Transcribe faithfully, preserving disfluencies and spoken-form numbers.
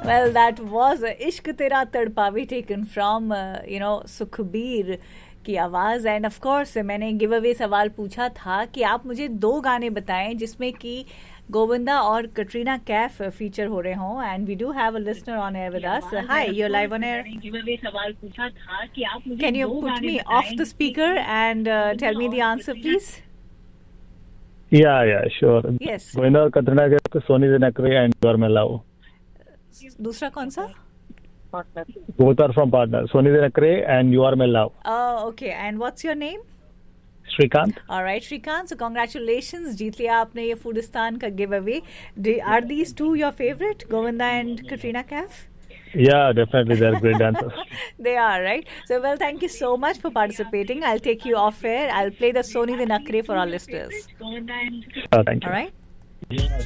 Well, that was इश्क तेरा तड़पावे taken from uh, you know Sukhbir की आवाज. एंड ऑफ कोर्स मैंने गिव अवे सवाल पूछा था कि आप मुझे दो गाने बताएं जिसमें कि गोविंदा और कटरीना कैफ फीचर हो रहे हों. And we do have a listener on air with us. Hi, you are live on air. Give away सवाल पूछा था कि आप मुझे can you put me of the speaker and tell me the answer please. Yeah, yeah, sure. Yes. Govinda और Katrina Kaif, Soni दिनकरे and you are my love. दूसरा कौन सा? Both are from partner. Soni Dinakre and You Are My Love. Oh, okay. And what's your name? Shrikant. All right, Shrikant. So congratulations. जीत लिया आपने ये फूडिस्तान का give away. Are these two your favorite, Govinda and Katrina Kaif? Yeah, definitely. They're great dancers. They are, right? So, well, thank you so much for participating. I'll take you off air. I'll play the Soni Dinakre for our listeners. Oh, thank you. All right?